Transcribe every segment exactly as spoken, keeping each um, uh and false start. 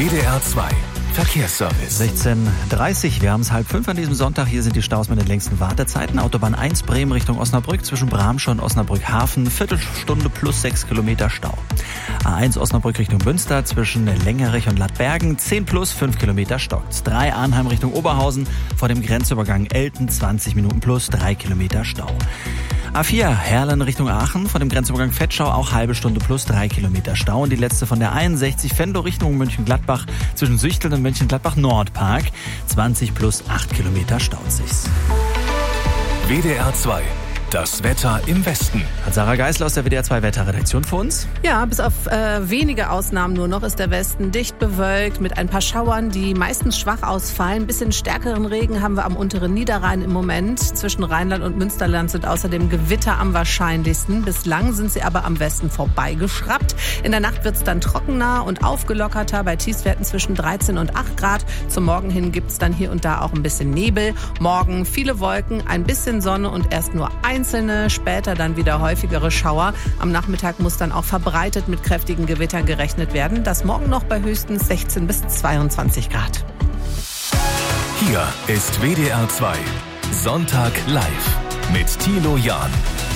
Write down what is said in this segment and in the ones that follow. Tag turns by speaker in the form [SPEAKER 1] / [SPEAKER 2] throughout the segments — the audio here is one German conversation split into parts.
[SPEAKER 1] W D R zwei Verkehrsservice.
[SPEAKER 2] sechzehn Uhr dreißig, wir haben es halb fünf an diesem Sonntag. Hier sind die Staus mit den längsten Wartezeiten. Autobahn eins Bremen Richtung Osnabrück zwischen Bramschau und Osnabrück Hafen. Viertelstunde plus sechs Kilometer Stau. A eins Osnabrück Richtung Münster zwischen Längerich und Lattbergen. zehn plus fünf Kilometer stockt. drei Arnheim Richtung Oberhausen vor dem Grenzübergang Elten. zwanzig Minuten plus drei Kilometer Stau. A vier Herlen Richtung Aachen, vor dem Grenzübergang Vetschau auch halbe Stunde plus drei Kilometer Stau. Und die letzte von der einundsechzig Venlo Richtung Mönchengladbach zwischen Süchteln und Mönchengladbach Nordpark. zwanzig plus acht Kilometer staut sich's.
[SPEAKER 1] W D R zwei. Das Wetter im Westen.
[SPEAKER 2] Hat Sarah Geisler aus der W D R zwei Wetterredaktion für uns?
[SPEAKER 3] Ja, bis auf äh, wenige Ausnahmen nur noch ist der Westen dicht bewölkt mit ein paar Schauern, die meistens schwach ausfallen. Ein bisschen stärkeren Regen haben wir am unteren Niederrhein im Moment. Zwischen Rheinland und Münsterland sind außerdem Gewitter am wahrscheinlichsten. Bislang sind sie aber am Westen vorbeigeschraubt. In der Nacht wird es dann trockener und aufgelockerter bei Tiefstwerten zwischen dreizehn und acht Grad. Zum Morgen hin gibt es dann hier und da auch ein bisschen Nebel. Morgen viele Wolken, ein bisschen Sonne und erst nur ein Einzelne, später dann wieder häufigere Schauer. Am Nachmittag muss dann auch verbreitet mit kräftigen Gewittern gerechnet werden. Das morgen noch bei höchstens sechzehn bis zweiundzwanzig Grad.
[SPEAKER 1] Hier ist W D R zwei Sonntag live mit Thilo Jahn.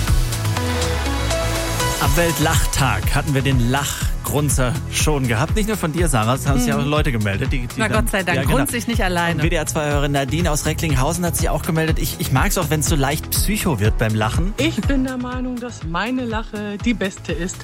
[SPEAKER 2] Am Weltlachtag hatten wir den Lachgrunzer schon gehabt. Nicht nur von dir, Sarah, es haben sich ja auch Leute gemeldet. Die, die
[SPEAKER 3] Na
[SPEAKER 2] dann,
[SPEAKER 3] Gott sei Dank,
[SPEAKER 2] ja, genau.
[SPEAKER 3] grunze ich nicht alleine.
[SPEAKER 2] W D R zwei-Hörerin Nadine aus Recklinghausen hat sich auch gemeldet. Ich, ich mag es auch, wenn es so leicht psycho wird beim Lachen.
[SPEAKER 4] Ich bin der Meinung, dass meine Lache die beste ist.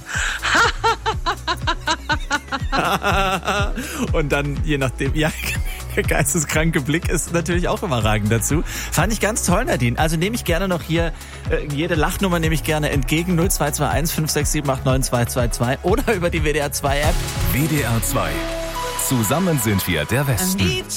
[SPEAKER 2] Und dann, je nachdem, ja, der geisteskranke Blick ist natürlich auch überragend dazu. Fand ich ganz toll, Nadine. Also nehme ich gerne noch hier, äh, jede Lachnummer nehme ich gerne entgegen. null zwei zwei eins fünf sechs sieben acht neun zwei zwei zwei oder über die W D R zwei App.
[SPEAKER 1] W D R zwei. Zusammen sind wir der Westen.